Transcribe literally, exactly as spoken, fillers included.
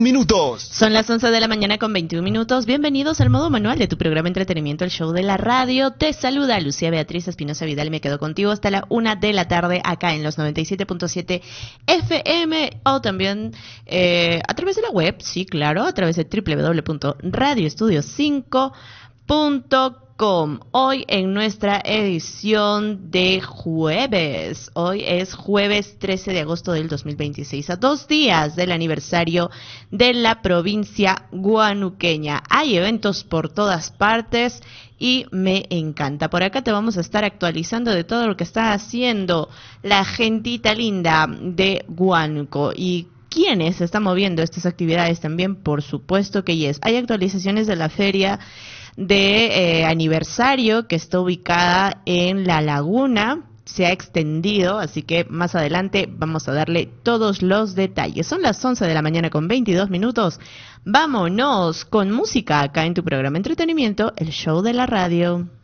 Minutos. Son las once de la mañana con veintiún minutos. Bienvenidos al modo manual de tu programa Entretenimiento, el show de la radio. Te saluda Lucía Beatriz Espinosa Vidal y me quedo contigo hasta la una de la tarde acá en los noventa y siete punto siete F M o también eh, a través de la web, sí, claro, a través de doble u doble u doble u punto radio estudio cinco punto com. Hoy en nuestra edición de jueves, hoy es jueves trece de agosto del dos mil veintiséis, a dos días del aniversario de la provincia guanuqueña. Hay eventos por todas partes y me encanta. Por acá te vamos a estar actualizando de todo lo que está haciendo la gentita linda de Huánuco y quiénes están moviendo estas actividades también, por supuesto que yes. Hay actualizaciones de la feria de eh, aniversario que está ubicada en La Laguna, se ha extendido, así que más adelante vamos a darle todos los detalles. Son las once de la mañana con veintidós minutos. Vámonos con música acá en tu programa Entretenimiento, el show de la radio.